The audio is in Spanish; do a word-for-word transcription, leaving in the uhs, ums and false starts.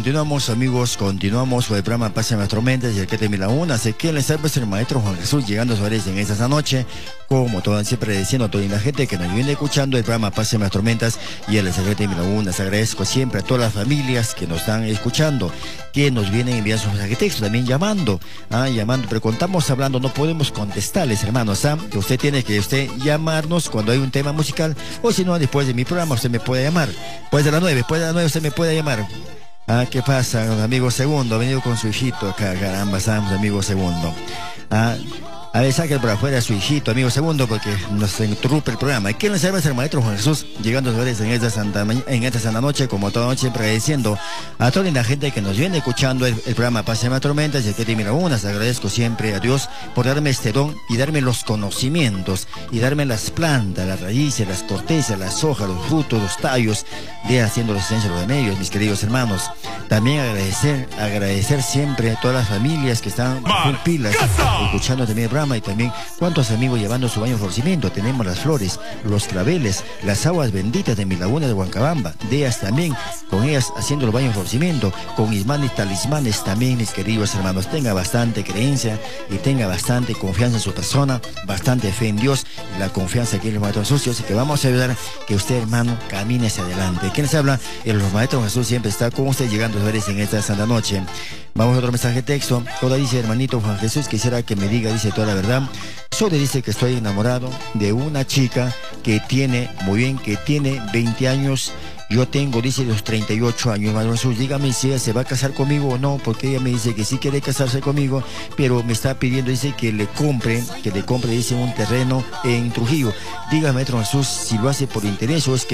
continuamos, amigos, continuamos con el programa Paz en las Tormentas y el que termina una. Así que les salve el maestro Juan Jesús llegando a Suárez en esta noche, como todo, siempre diciendo a toda la gente que nos viene escuchando el programa Paz en las Tormentas y el secreto de una. Les agradezco siempre a todas las familias que nos están escuchando, que nos vienen enviando sus mensajes de texto, también llamando, ah, llamando, pero cuando estamos hablando no podemos contestarles, hermanos, ¿ah? Que usted tiene que usted llamarnos cuando hay un tema musical, o si no, después de mi programa usted me puede llamar, después de las nueve, después de las nueve usted me puede llamar. Ah, ¿qué pasa, amigo Segundo? Ha venido con su hijito acá, caramba, estamos, amigo Segundo. Ah, a ver, saque por afuera a su hijito, amigo Segundo, porque nos interrumpe el programa. ¿Quién les salva? Es el maestro Juan Jesús, llegando a ustedes en esta santa en esta santa noche, como toda noche, siempre agradeciendo a toda la gente que nos viene escuchando el, el programa Paz en las Tormentas y el que termina unas. Agradezco siempre a Dios por darme este don y darme los conocimientos y darme las plantas, las raíces, las cortezas, las hojas, los frutos, los tallos, de haciendo la existencia de los remedios, mis queridos hermanos. También agradecer, agradecer siempre a todas las familias que están con pilas, escuchando también el programa. Y también cuántos amigos llevando su baño de florecimiento. Tenemos las flores, los claveles, las aguas benditas de mi laguna de Huancabamba, de ellas también, con ellas haciendo los baños de florecimiento, con imanes y talismanes también, mis queridos hermanos. Tenga bastante creencia y tenga bastante confianza en su persona, bastante fe en Dios y la confianza que en los maestros Jesús, y que vamos a ayudar que usted, hermano, camine hacia adelante. ¿Quién les habla? El los maestros Jesús siempre está con usted llegando a ver en esta santa noche. Vamos a otro mensaje de texto. Toda dice, hermanito Juan Jesús, quisiera que me diga, dice toda la verdad. Yo le dice que estoy enamorado de una chica que tiene, muy bien, que tiene veinte años. Yo tengo, dice, los treinta y ocho años, hermano Jesús. Dígame si ella se va a casar conmigo o no, porque ella me dice que sí quiere casarse conmigo, pero me está pidiendo, dice, que le compre, que le compre, dice, un terreno en Trujillo. Dígame, maestro Jesús, si lo hace por interés o es que